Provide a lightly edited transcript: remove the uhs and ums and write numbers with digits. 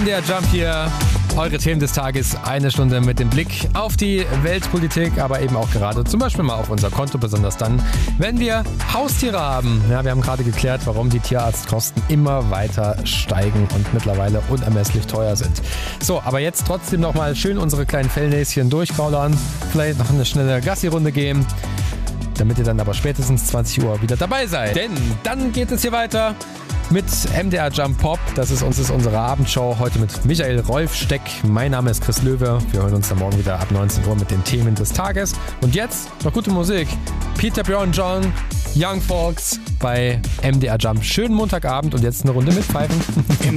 MDR Jump hier. Eure Themen des Tages, eine Stunde mit dem Blick auf die Weltpolitik, aber eben auch gerade zum Beispiel mal auf unser Konto, besonders dann, wenn wir Haustiere haben. Ja, wir haben gerade geklärt, warum die Tierarztkosten immer weiter steigen und mittlerweile unermesslich teuer sind. So, aber jetzt trotzdem nochmal schön unsere kleinen Fellnäschen durchkaulern, vielleicht noch eine schnelle Gassi-Runde gehen, damit ihr dann aber spätestens 20 Uhr wieder dabei seid. Denn dann geht es hier weiter mit MDR Jump Pop. Das ist unsere Abendshow heute mit Michael Rolf-Steck. Mein Name ist Chris Löwe. Wir hören uns dann morgen wieder ab 19 Uhr mit den Themen des Tages. Und jetzt noch gute Musik. Peter Bjorn John, Young Folks bei MDR Jump. Schönen Montagabend und jetzt eine Runde mit Pfeifen.